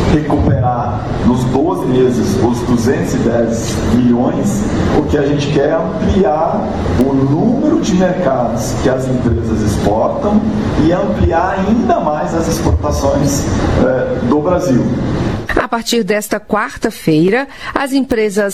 recuperar nos 12 meses os 210 milhões, o que a gente quer é ampliar o número de mercados que as empresas exportam e ampliar ainda mais as exportações do Brasil. A partir desta quarta-feira, as empresas